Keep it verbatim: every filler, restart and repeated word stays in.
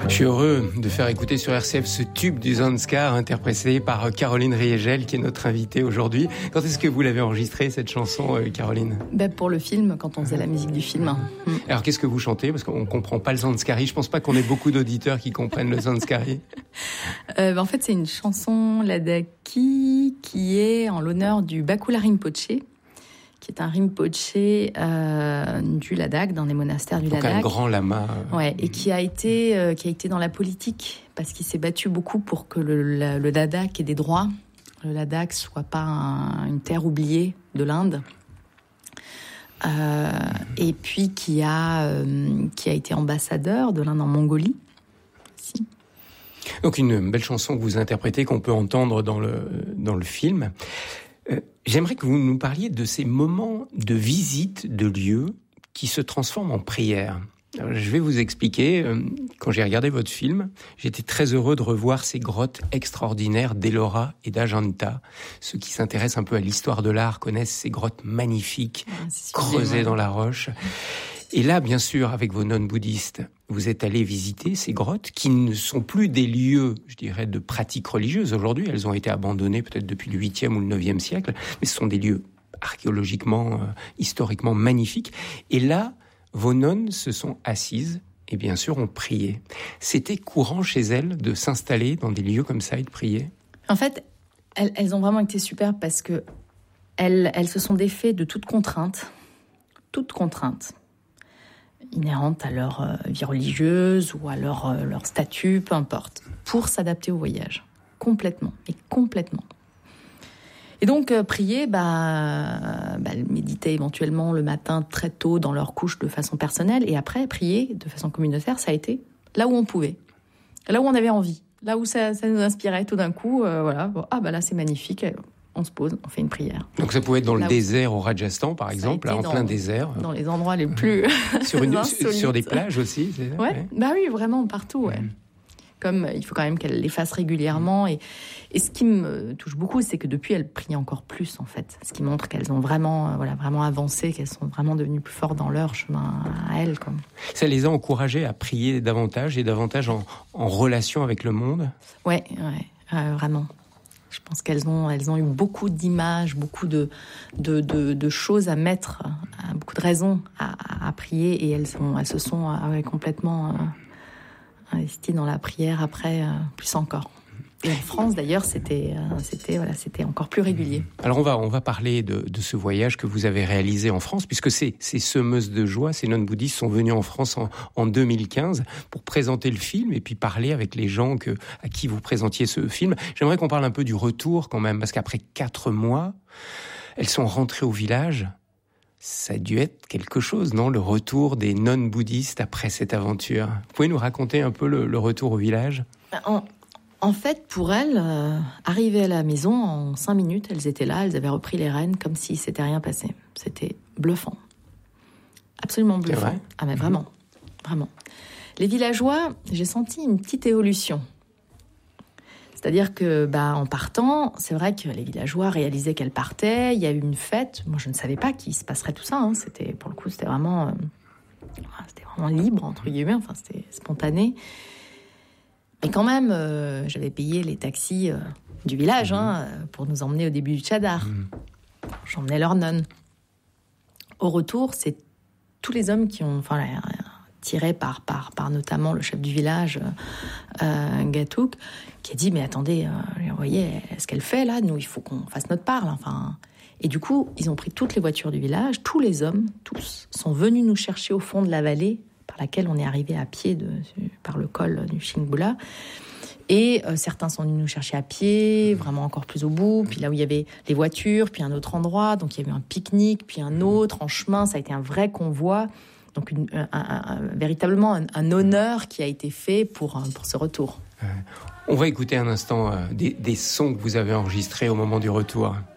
Je suis heureux de faire écouter sur R C F ce tube du Zanskar interprété par Caroline Riegel qui est notre invitée aujourd'hui. Quand est-ce que vous l'avez enregistrée cette chanson, Caroline ? Ben pour le film, quand on faisait la musique du film. Mmh. Alors qu'est-ce que vous chantez ? Parce qu'on ne comprend pas le Zanskari. Je ne pense pas qu'on ait beaucoup d'auditeurs qui comprennent le Zanskari. euh, ben en fait, c'est une chanson ladaki qui est en l'honneur du Bakula Rinpoche, qui est un Rinpoche euh, du Ladakh, dans les monastères du Donc Ladakh. un grand lama. Euh... Ouais, et qui a été euh, qui a été dans la politique parce qu'il s'est battu beaucoup pour que le, le, le Ladakh ait des droits. Le Ladakh soit pas un, une terre oubliée de l'Inde. Euh, et puis qui a euh, qui a été ambassadeur de l'Inde en Mongolie. Si. Donc une belle chanson que vous interprétez, qu'on peut entendre dans le dans le film. Euh, j'aimerais que vous nous parliez de ces moments de visite de lieux qui se transforment en prière. Alors, je vais vous expliquer. Euh, quand j'ai regardé votre film, j'étais très heureux de revoir ces grottes extraordinaires d'Ellora et d'Ajanta. Ceux qui s'intéressent un peu à l'histoire de l'art connaissent ces grottes magnifiques, ah, creusées dans la roche. Et là, bien sûr, avec vos nonnes bouddhistes, vous êtes allés visiter ces grottes qui ne sont plus des lieux, je dirais, de pratiques religieuses. Aujourd'hui, elles ont été abandonnées peut-être depuis le huitième ou le neuvième siècle, mais ce sont des lieux archéologiquement, euh, historiquement magnifiques. Et là, vos nonnes se sont assises et bien sûr ont prié. C'était courant chez elles de s'installer dans des lieux comme ça et de prier ? En fait, elles, elles ont vraiment été superbes parce que elles, elles se sont défaites de toute contrainte, toute contrainte. inhérentes à leur euh, vie religieuse ou à leur, euh, leur statut, peu importe, pour s'adapter au voyage. Complètement, et complètement. Et donc, euh, prier, bah, bah, méditer éventuellement le matin très tôt dans leur couche de façon personnelle, et après, prier de façon communautaire, ça a été là où on pouvait, là où on avait envie, là où ça, ça nous inspirait tout d'un coup, euh, voilà, bon, ah bah là c'est magnifique, on se pose, on fait une prière. Donc ça pouvait être dans là le désert au Rajasthan, par exemple, là, en dans, plein désert. Dans les endroits les plus sur, une, sur des plages aussi, c'est ça ? Ouais, ouais, bah oui, vraiment, partout, ouais. Mmh. Comme il faut quand même qu'elle les fasse régulièrement. Et, et ce qui me touche beaucoup, c'est que depuis, elles prient encore plus, en fait. Ce qui montre qu'elles ont vraiment, euh, voilà, vraiment avancé, qu'elles sont vraiment devenues plus fortes dans leur chemin à elles, quoi. Ça les a encouragées à prier davantage et davantage en, en relation avec le monde ? Ouais, ouais, euh, vraiment. Je pense qu'elles ont, elles ont eu beaucoup d'images, beaucoup de, de, de, de choses à mettre, beaucoup de raisons à, à prier. Et elles, sont, elles se sont ah ouais, complètement... Euh, investi dans la prière après, euh, plus encore. Et en France, d'ailleurs, c'était, euh, c'était, voilà, c'était encore plus régulier. Alors, on va, on va parler de, de ce voyage que vous avez réalisé en France, puisque ces, ces semeuses de joie, ces nonnes bouddhistes sont venues en France en, en deux mille quinze pour présenter le film et puis parler avec les gens que, à qui vous présentiez ce film. J'aimerais qu'on parle un peu du retour quand même, parce qu'après quatre mois, elles sont rentrées au village. Ça a dû être quelque chose, non ? Le retour des nonnes bouddhistes après cette aventure. Vous pouvez nous raconter un peu le, le retour au village ? en, en fait, pour elles, euh, arrivées à la maison, en cinq minutes, elles étaient là, elles avaient repris les rênes comme si s'était rien passé. C'était bluffant. Absolument bluffant. C'est vrai ? Ah mais vraiment, mmh. vraiment. Les villageois, j'ai senti une petite évolution. C'est-à-dire que, bah, en partant, c'est vrai que les villageois réalisaient qu'elles partaient. Il y a eu une fête. Moi, je ne savais pas qu'il se passerait tout ça. Hein. C'était, pour le coup, c'était vraiment, euh, c'était vraiment libre entre guillemets. Enfin, c'était spontané. Mais quand même, euh, j'avais payé les taxis euh, du village mmh. hein, pour nous emmener au début du Tchadar. Mmh. J'emmenais leurs nonnes. Au retour, c'est tous les hommes qui ont, enfin, tiré par, par, par notamment le chef du village, euh, Gatouk, qui a dit, mais attendez, euh, vous voyez, ce qu'elle fait là, nous, il faut qu'on fasse notre part. Là, enfin. Et du coup, ils ont pris toutes les voitures du village, tous les hommes, tous, sont venus nous chercher au fond de la vallée, par laquelle on est arrivé à pied de, par le col du Shingbula. Et euh, certains sont venus nous chercher à pied, vraiment encore plus au bout, puis là où il y avait les voitures, puis un autre endroit, donc il y avait un pique-nique, puis un autre en chemin, ça a été un vrai convoi. Donc une, un, un, un, véritablement un, un honneur qui a été fait pour, pour ce retour. Euh, on va écouter un instant euh, des, des sons que vous avez enregistrés au moment du retour.